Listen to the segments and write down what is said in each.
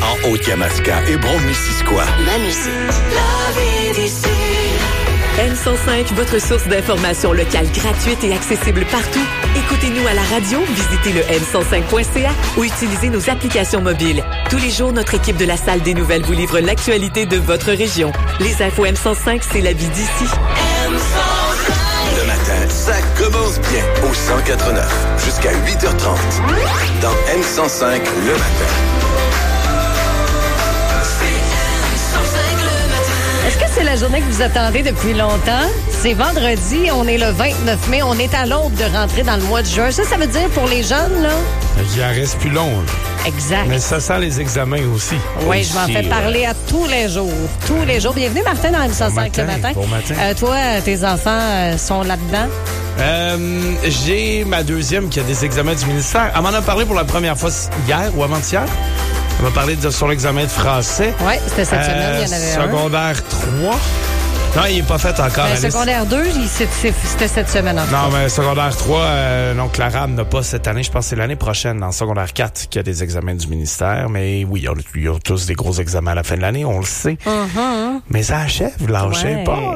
en Haute-Yamaska et Brome-Missisquoi. Ma musique. La vie d'ici. M105, votre source d'information locale gratuite et accessible partout. Écoutez-nous à la radio, visitez le m105.ca ou utilisez nos applications mobiles. Tous les jours, notre équipe de la Salle des Nouvelles vous livre l'actualité de votre région. Les infos M105, c'est la vie d'ici. M105. Le matin, ça commence bien au 104.9 jusqu'à 8h30 dans M105 le matin. Est-ce que c'est la journée que vous attendez depuis longtemps? C'est vendredi, on est le 29 mai, on est à l'aube de rentrer dans le mois de juin. Ça veut dire pour les jeunes, là? Il en reste plus long, là. Exact. Mais ça sent les examens aussi. Oui, je m'en fais parler à tous les jours. Tous les jours. Bienvenue, Martin, dans M105 le matin. Bon matin. Toi, tes enfants sont là-dedans? J'ai ma deuxième qui a des examens du ministère. Elle m'en a parlé pour la première fois hier ou avant-hier. Elle m'a parlé de son examen de français. Oui, c'était cette semaine, il y en avait un. Secondaire 3. Non, il n'est pas fait encore. Secondaire 2, c'était cette semaine encore. Non, mais secondaire 3, donc la RAM n'a pas cette année. Je pense que c'est l'année prochaine, en secondaire 4, qu'il y a des examens du ministère. Mais oui, ils ont tous des gros examens à la fin de l'année, on le sait. Mais ça achève, lâchez pas.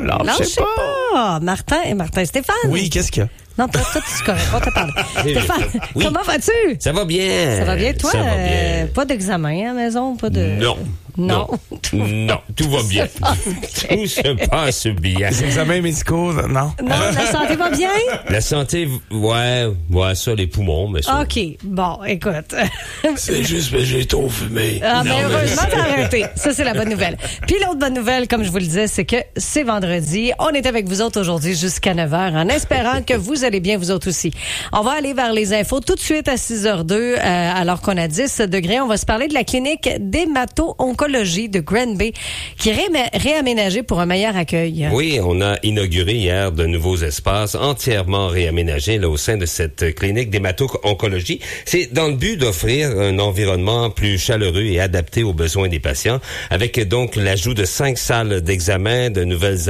Martin, Stéphane. Oui, qu'est-ce qu'il y a? Non, toi, tu correct pas te parler. Stéphane, oui. Comment vas-tu? Ça va bien. Ça va bien, toi? Ça va bien. Pas d'examen à la maison? Pas de... Non, tout va bien. Tout se passe bien. Les examens médicaux, non? Non, la santé va bien? La santé, ouais, ça, les poumons, mais ça... OK, bon, écoute. C'est juste que j'ai trop fumé. Ah, mais heureusement, t'as arrêté. Ça, c'est la bonne nouvelle. Puis l'autre bonne nouvelle, comme je vous le disais, c'est que c'est vendredi. On est avec vous autres aujourd'hui jusqu'à 9h, en espérant que vous allez bien, vous autres aussi. On va aller vers les infos tout de suite à 6h02, alors qu'on a 10 degrés. On va se parler de la clinique d'hémato-oncologie de Granby, qui est réaménagée pour un meilleur accueil. Oui, on a inauguré hier de nouveaux espaces entièrement réaménagés là, au sein de cette clinique d'hémato-oncologie. C'est dans le but d'offrir un environnement plus chaleureux et adapté aux besoins des patients, avec donc l'ajout de 5 salles d'examen, de nouvelles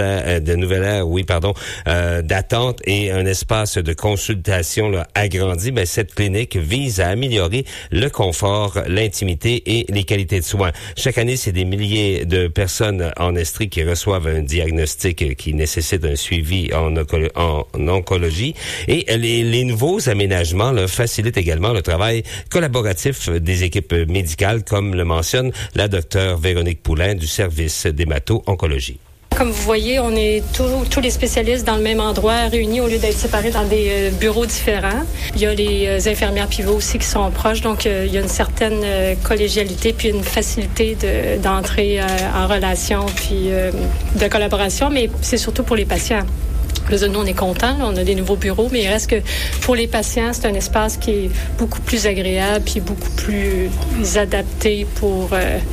aires, d'attente et un espace de consultation là, agrandi. Mais cette clinique vise à améliorer le confort, l'intimité et les qualités de soins. Chaque année, c'est des milliers de personnes en Estrie qui reçoivent un diagnostic qui nécessite un suivi en oncologie. Et les nouveaux aménagements là, facilitent également le travail collaboratif des équipes médicales, comme le mentionne la docteure Véronique Poulain du service d'hémato-oncologie. Comme vous voyez, on est tous les spécialistes dans le même endroit, réunis au lieu d'être séparés dans des bureaux différents. Il y a les infirmières pivots aussi qui sont proches, donc il y a une certaine collégialité puis une facilité d'entrer en relation puis de collaboration, mais c'est surtout pour les patients. Là, nous, on est contents, on a des nouveaux bureaux, mais il reste que pour les patients, c'est un espace qui est beaucoup plus agréable puis beaucoup plus adapté pour...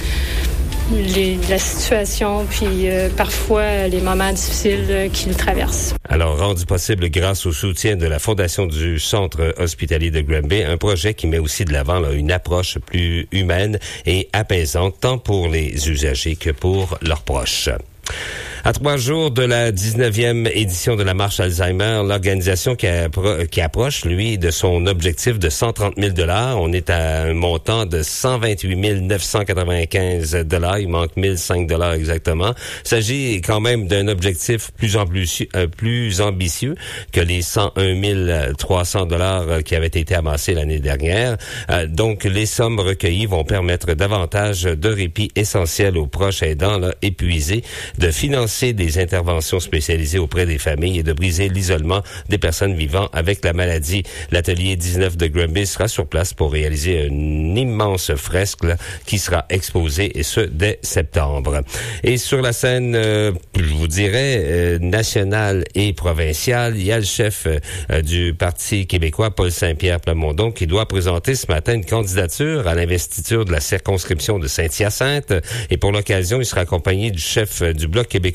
la situation, puis parfois les moments difficiles qu'ils traversent. Alors, rendu possible grâce au soutien de la Fondation du Centre hospitalier de Granby, un projet qui met aussi de l'avant là, une approche plus humaine et apaisante, tant pour les usagers que pour leurs proches. À 3 jours de la 19e édition de la marche Alzheimer, l'organisation qui approche, lui, de son objectif de 130 000 $. On est à un montant de 128 995 $. Il manque 1005 $ exactement. Il s'agit quand même d'un objectif plus ambitieux que les 101 300 $ qui avaient été amassés l'année dernière. Donc, les sommes recueillies vont permettre davantage de répit essentiel aux proches aidants là, épuisés, de financer des interventions spécialisées auprès des familles et de briser l'isolement des personnes vivant avec la maladie. L'atelier 19 de Granby sera sur place pour réaliser une immense fresque là, qui sera exposée, et ce, dès septembre. Et sur la scène, je vous dirais, nationale et provinciale, il y a le chef du Parti québécois, Paul Saint-Pierre Plamondon, qui doit présenter ce matin une candidature à l'investiture de la circonscription de Saint-Hyacinthe. Et pour l'occasion, il sera accompagné du chef du Bloc québécois,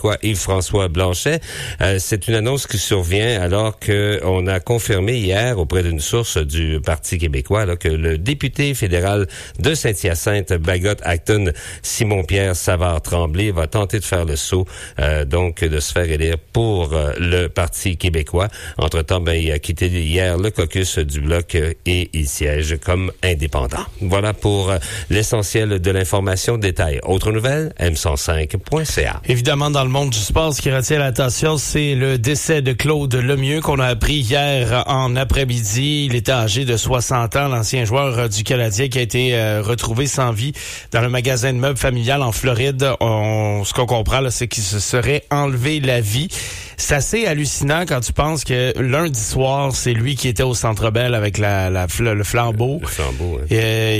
québécois Yves-François Blanchet. C'est une annonce qui survient alors qu'on a confirmé hier auprès d'une source du Parti québécois là, que le député fédéral de Saint-Hyacinthe, Bagot-Acton, Simon-Pierre Savard-Tremblay, va tenter de faire le saut, donc de se faire élire pour le Parti québécois. Entre-temps, il a quitté hier le caucus du Bloc et il siège comme indépendant. Voilà pour l'essentiel de l'information. Détail. Autre nouvelle, m105.ca. Évidemment, dans le monde du sport, ce qui retient l'attention, c'est le décès de Claude Lemieux qu'on a appris hier en après-midi. Il était âgé de 60 ans, l'ancien joueur du Canadien qui a été retrouvé sans vie dans le magasin de meubles familial en Floride. Ce qu'on comprend, là, c'est qu'il se serait enlevé la vie. C'est assez hallucinant quand tu penses que lundi soir, c'est lui qui était au Centre Bell avec le flambeau. Le flambeau, hein.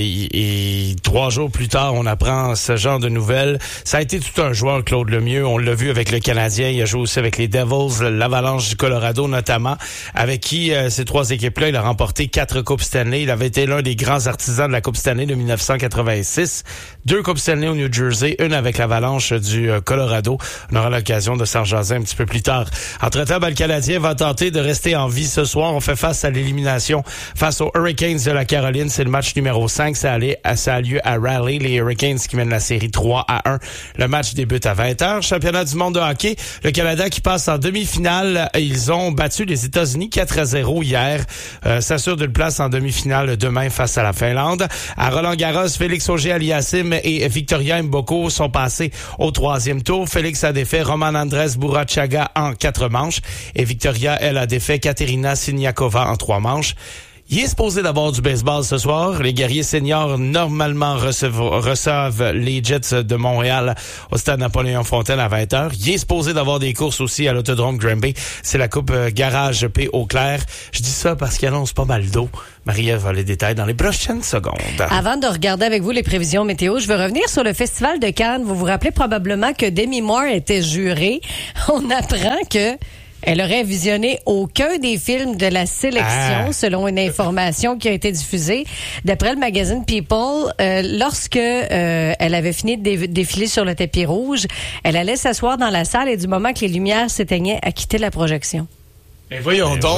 Et 3 jours plus tard, on apprend ce genre de nouvelles. Ça a été tout un joueur, Claude Lemieux. On l'a vu avec le Canadien. Il a joué aussi avec les Devils, l'Avalanche du Colorado notamment, avec qui ces 3 équipes-là, il a remporté 4 Coupes Stanley. Il avait été l'un des grands artisans de la Coupe Stanley de 1986. 2 Coupes Stanley au New Jersey, une avec l'Avalanche du Colorado. On aura l'occasion de s'en jaser un petit peu plus tard. Entre-temps, le Canadien va tenter de rester en vie ce soir. On fait face à l'élimination face aux Hurricanes de la Caroline. C'est le match numéro 5. Ça a lieu à Raleigh. Les Hurricanes qui mènent la série 3-1. Le match débute à 20h. Championnat du monde de hockey. Le Canada qui passe en demi-finale. Ils ont battu les États-Unis 4-0 hier. S'assure d'une place en demi-finale demain face à la Finlande. À Roland-Garros, Félix Auger-Aliassime et Victoria Mboko sont passés au 3e tour. Félix a défait Roman Andrés Burachaga en 4 manches et Victoria, elle, a défait Katerina Siniakova en 3 manches. Il est supposé d'avoir du baseball ce soir. Les guerriers seniors, normalement, reçoivent les Jets de Montréal au stade Napoléon-Fontaine à 20h. Il est supposé d'avoir des courses aussi à l'autodrome Granby. C'est la Coupe Garage P. Eau-Claire. Je dis ça parce qu'il annonce pas mal d'eau. Marie-Ève a les détails dans les prochaines secondes. Avant de regarder avec vous les prévisions météo, je veux revenir sur le Festival de Cannes. Vous vous rappelez probablement que Demi Moore était jurée. On apprend que elle aurait visionné aucun des films de la sélection, selon une information qui a été diffusée. D'après le magazine People, lorsque elle avait fini de défiler sur le tapis rouge, elle allait s'asseoir dans la salle et du moment que les lumières s'éteignaient, elle quittait la projection. Et voyons donc.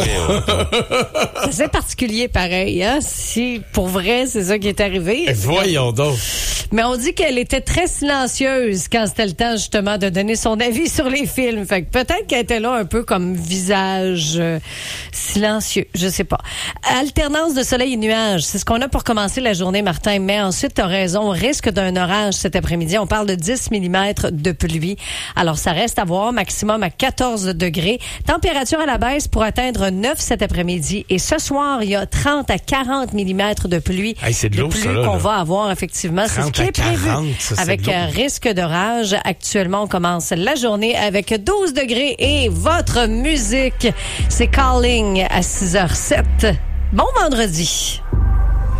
C'est particulier pareil, hein? Si pour vrai, c'est ça qui est arrivé. Et voyons donc. Mais on dit qu'elle était très silencieuse quand c'était le temps justement de donner son avis sur les films. Fait que peut-être qu'elle était là un peu comme visage silencieux, je sais pas. Alternance de soleil et nuages, c'est ce qu'on a pour commencer la journée, Martin. Mais ensuite, t'as raison, risque d'un orage cet après-midi. On parle de 10 mm de pluie. Alors ça reste à voir, maximum à 14 degrés. Température à la baisse pour atteindre 9 cet après-midi. Et ce soir, il y a 30 à 40 mm de pluie. Hey, c'est de l'eau, ça, là, qu'on va avoir, effectivement. C'est ce qui est prévu. 40, ça, avec un risque d'orage. Actuellement, on commence la journée avec 12 degrés et votre musique, c'est Calling à 6h07. Bon vendredi.